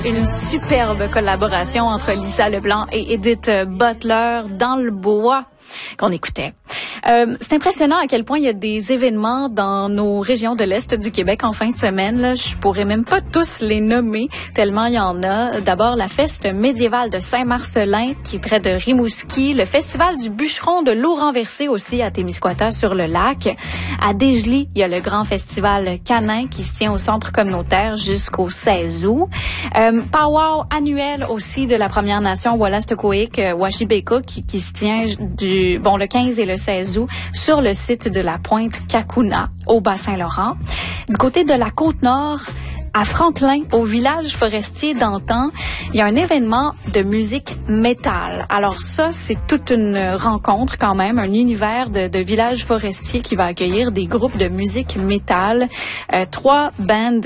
Une superbe collaboration entre Lisa Leblanc et Edith Butler dans le bois qu'on écoutait. C'est impressionnant à quel point il y a des événements dans nos régions de l'Est du Québec en fin de semaine. Là, je pourrais même pas tous les nommer, tellement il y en a. D'abord, la fête médiévale de Saint-Marcellin, qui est près de Rimouski. Le festival du bûcheron de l'eau renversée aussi à Témiscouata sur le lac. À Dégelée, il y a le grand festival canin qui se tient au centre communautaire jusqu'au 16 août. Powwow annuel aussi de la Première Nation Wolastoqiyik, Washibeka, qui se tient le 15 et le 16 août sur le site de la pointe Kakuna au Bas-Saint-Laurent. Du côté de la Côte-Nord, à Franklin, au village forestier d'Antan, il y a un événement de musique métal. Alors ça, c'est toute une rencontre quand même, un univers de village forestier qui va accueillir des groupes de musique métal. 3 bands